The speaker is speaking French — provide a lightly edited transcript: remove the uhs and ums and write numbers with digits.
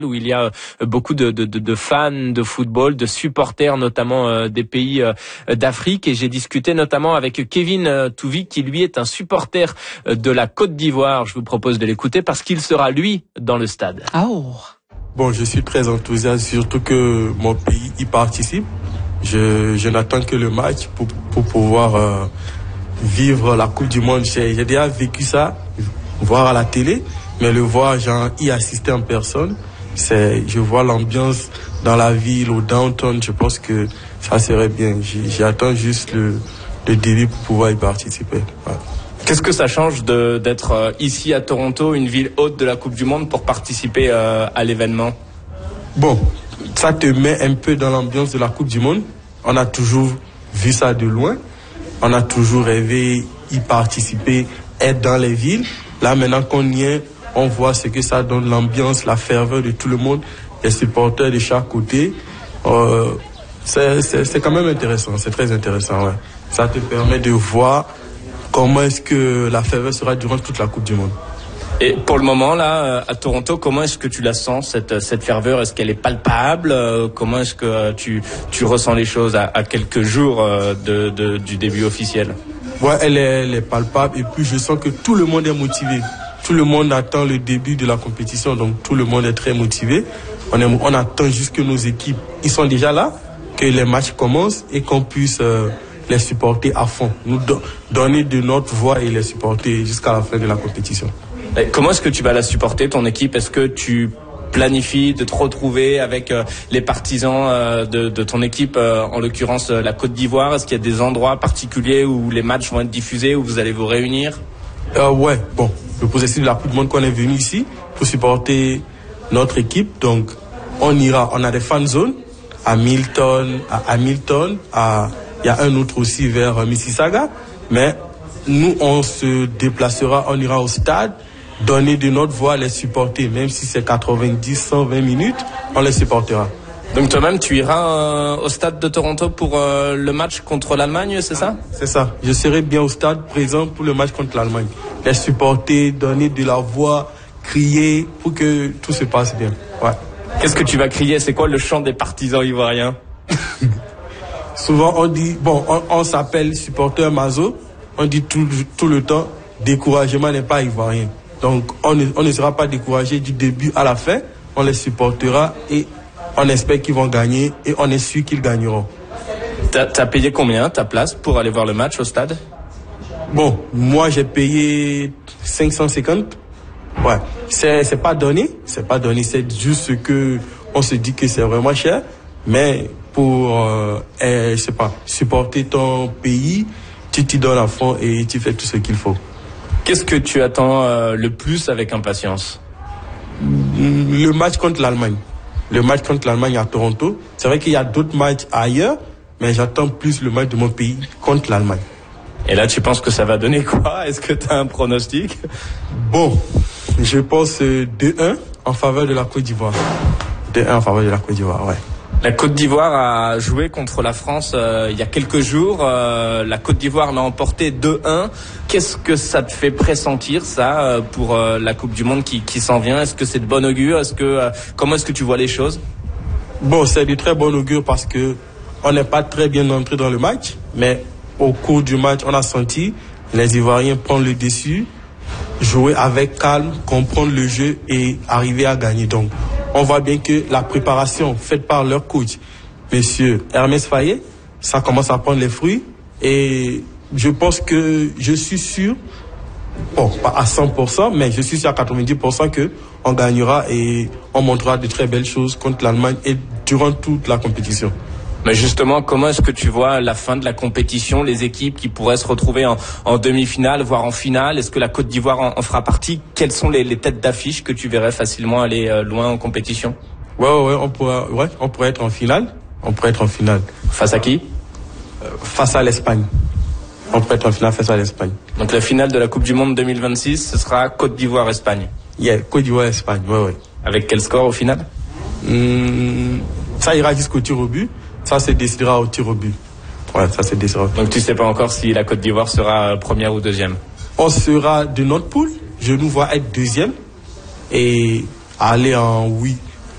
où il y a beaucoup de fans de football, de supporters notamment des pays d'Afrique, et j'ai discuté notamment avec Kevin Touvi qui lui est un supporter de la Côte d'Ivoire. Je vous propose de l'écouter parce qu'il sera lui dans le stade. Oh. Bon, je suis très enthousiaste, surtout que mon pays y participe. Je n'attends que le match pour pouvoir vivre la Coupe du Monde. J'ai déjà vécu ça, voir à la télé, mais le voir, y assister en personne. Je vois l'ambiance dans la ville, au downtown, je pense que ça serait bien. J'attends juste le début pour pouvoir y participer. Ouais. Qu'est-ce que ça change d'être ici à Toronto, une ville hôte de la Coupe du Monde, pour participer à l'événement? Bon, ça te met un peu dans l'ambiance de la Coupe du Monde. On a toujours vu ça de loin. On a toujours rêvé y participer, être dans les villes. Là, maintenant qu'on y est, on voit ce que ça donne, l'ambiance, la ferveur de tout le monde, les supporters de chaque côté. C'est quand même intéressant, c'est très intéressant. Ouais. Ça te permet de voir comment est-ce que la ferveur sera durant toute la Coupe du Monde. Et pour le moment, là, à Toronto, comment est-ce que tu la sens, cette ferveur? Est-ce qu'elle est palpable? Comment est-ce que tu ressens les choses à quelques jours du début officiel? Ouais, elle est palpable, et puis je sens que tout le monde est motivé. Tout le monde attend le début de la compétition, donc tout le monde est très motivé. On attend juste que nos équipes, ils sont déjà là, que les matchs commencent et qu'on puisse les supporter à fond. Nous donner de notre voix et les supporter jusqu'à la fin de la compétition. Et comment est-ce que tu vas la supporter, ton équipe? Est-ce que tu planifies de te retrouver avec les partisans de ton équipe, en l'occurrence la Côte d'Ivoire? Est-ce qu'il y a des endroits particuliers où les matchs vont être diffusés, où vous allez vous réunir? Ouais, bon, le processus de la Coupe du Monde qu'on est venu ici pour supporter notre équipe, donc on ira, on a des fan zones à Hamilton, il y a un autre aussi vers Mississauga, mais nous on se déplacera, on ira au stade, donner de notre voix, les supporter, même si c'est 90, 120 minutes, on les supportera. Donc toi-même, tu iras au stade de Toronto pour le match contre l'Allemagne, c'est ça? C'est ça. Je serai bien au stade présent pour le match contre l'Allemagne. Les supporter, donner de la voix, crier pour que tout se passe bien. Ouais. Qu'est-ce que tu vas crier? C'est quoi le chant des partisans ivoiriens? Souvent on dit, bon, on s'appelle supporter Mazo, on dit tout le temps, découragement n'est pas ivoirien. Donc on ne sera pas découragé du début à la fin, on les supportera et on espère qu'ils vont gagner et on est sûr qu'ils gagneront. T'as payé combien ta place pour aller voir le match au stade? Bon, moi j'ai payé 550. Ouais, c'est pas donné, c'est juste que on se dit que c'est vraiment cher, mais pour je sais pas, supporter ton pays, tu t'y donnes à fond et tu fais tout ce qu'il faut. Qu'est-ce que tu attends le plus avec impatience? Le match contre l'Allemagne. Le match contre l'Allemagne à Toronto. C'est vrai qu'il y a d'autres matchs ailleurs, mais j'attends plus le match de mon pays contre l'Allemagne. Et là, tu penses que ça va donner quoi? Est-ce que tu as un pronostic? Bon, je pense 2-1 en faveur de la Côte d'Ivoire. 2-1 en faveur de la Côte d'Ivoire, ouais. La Côte d'Ivoire a joué contre la France il y a quelques jours. La Côte d'Ivoire l'a emporté 2-1. Qu'est-ce que ça te fait pressentir, ça, pour la Coupe du Monde qui s'en vient? Est-ce que c'est de bon augure? Comment est-ce que tu vois les choses? Bon, c'est de très bon augure parce que on n'est pas très bien entré dans le match, mais au cours du match, on a senti les Ivoiriens prendre le dessus, jouer avec calme, comprendre le jeu et arriver à gagner. Donc, on voit bien que la préparation faite par leur coach, monsieur Hermès Fayet, ça commence à prendre les fruits. Et je pense que je suis sûr, bon, pas à 100%, mais je suis sûr à 90% qu'on gagnera et on montrera de très belles choses contre l'Allemagne et durant toute la compétition. Mais justement, comment est-ce que tu vois la fin de la compétition, les équipes qui pourraient se retrouver en demi-finale, voire en finale? Est-ce que la Côte d'Ivoire en fera partie? Quelles sont les têtes d'affiche que tu verrais facilement aller loin en compétition? Ouais, on pourrait être en finale. On pourrait être en finale. Face à qui? Face à l'Espagne. On pourrait être en finale face à l'Espagne. Donc la finale de la Coupe du Monde 2026, ce sera Côte d'Ivoire-Espagne. Yeah, Côte d'Ivoire-Espagne, ouais. Avec quel score au final? Ça ira jusqu'au tir au but. Ça se décidera au tir au but. Ouais, ça se décidera. Donc tu sais pas encore si la Côte d'Ivoire sera première ou deuxième? On sera de notre poule. Je nous vois être deuxième et aller en